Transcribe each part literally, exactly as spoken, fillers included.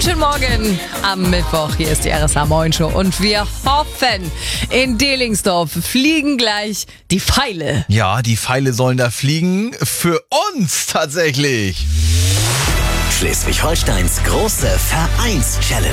Schönen Morgen am Mittwoch. Hier ist die R S H Moin Show und wir hoffen, in Delingsdorf fliegen gleich die Pfeile. Ja, die Pfeile sollen da fliegen. Für uns tatsächlich. Schleswig-Holsteins große Vereins-Challenge.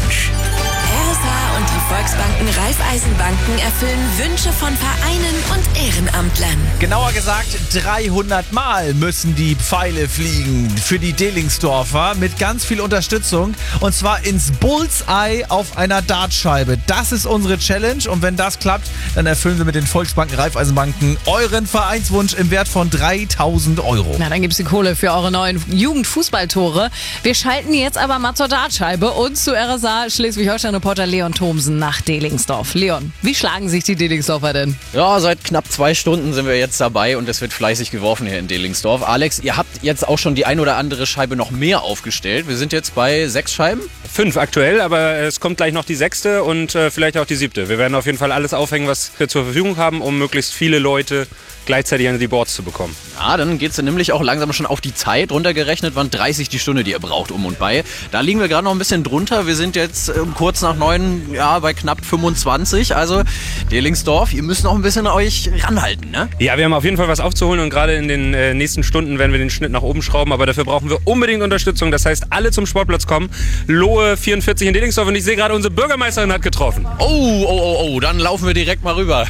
R S H und die Volksbanken Raiffeisenbanken erfüllen Wünsche von Vereinen und Ehrenamtlern. Genauer gesagt, dreihundert Mal müssen die Pfeile fliegen für die Delingsdorfer mit ganz viel Unterstützung. Und zwar ins Bullseye auf einer Dartscheibe. Das ist unsere Challenge. Und wenn das klappt, dann erfüllen wir mit den Volksbanken Raiffeisenbanken euren Vereinswunsch im Wert von dreitausend Euro. Na, dann gibt's die Kohle für eure neuen Jugendfußballtore. Wir schalten jetzt aber mal zur Dartscheibe und zu R S H Schleswig-Holstein-Reporter Leon Thomsen nach Delingsdorf. Leon, wie schlagen sich die Delingsdorfer denn? Ja, seit knapp zwei Stunden sind wir jetzt dabei und es wird fleißig geworfen hier in Delingsdorf. Alex, ihr habt jetzt auch schon die ein oder andere Scheibe noch mehr aufgestellt. Wir sind jetzt bei sechs Scheiben. Fünf aktuell, aber es kommt gleich noch die sechste und äh, vielleicht auch die siebte. Wir werden auf jeden Fall alles aufhängen, was wir zur Verfügung haben, um möglichst viele Leute gleichzeitig an die Boards zu bekommen. Ja, dann geht's dann nämlich auch langsam schon auf die Zeit. Runtergerechnet waren dreißig die Stunde, die ihr braucht, um und bei. Da liegen wir gerade noch ein bisschen drunter. Wir sind jetzt äh, kurz nach neun, ja, bei knapp fünfundzwanzig. Also Delingsdorf, ihr müsst noch ein bisschen euch ranhalten, ne? Ja, wir haben auf jeden Fall was aufzuholen und gerade in den äh, nächsten Stunden werden wir den Schnitt nach oben schrauben. Aber dafür brauchen wir unbedingt Unterstützung. Das heißt, alle zum Sportplatz kommen. Lohe vierundvierzig in Delingsdorf und ich sehe gerade, unsere Bürgermeisterin hat getroffen. Oh, oh, oh, oh, dann laufen wir direkt mal rüber.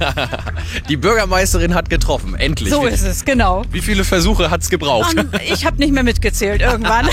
Die Bürgermeisterin hat getroffen, endlich. So ist es, genau. Wie viele Versuche hat's gebraucht? Um, ich habe nicht mehr mitgezählt irgendwann.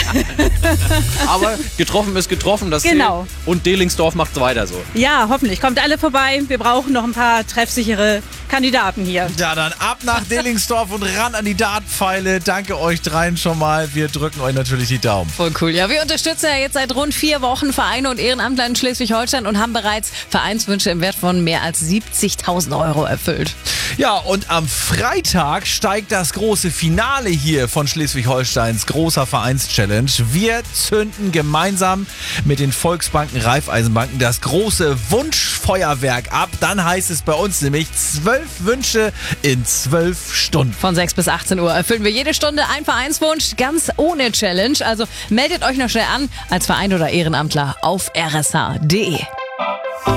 Aber getroffen ist getroffen, das Genau. zählt. Und Delingsdorf macht's weiter so. Ja, hoffentlich. Kommt alle vorbei. Wir brauchen noch ein paar treffsichere Kandidaten hier. Ja, dann ab nach Delingsdorf und ran an die Dartpfeile. Danke euch dreien schon mal. Wir drücken euch natürlich die Daumen. Voll cool. Ja, wir unterstützen ja jetzt seit rund vier Wochen Vereine und Ehrenamtler in Schleswig-Holstein und haben bereits Vereinswünsche im Wert von mehr als siebzigtausend Euro erfüllt. Ja, und am Freitag steigt das große Finale hier von Schleswig-Holsteins großer Vereins-Challenge. Wir zünden gemeinsam mit den Volksbanken Raiffeisenbanken das große Wunschfeuerwerk ab. Dann heißt es bei uns nämlich zwölf Wünsche in zwölf Stunden. Von sechs bis achtzehn Uhr erfüllen wir jede Stunde einen Vereinswunsch, ganz ohne Challenge. Also meldet euch noch schnell an als Verein oder Ehrenamtler auf r s h punkt d e.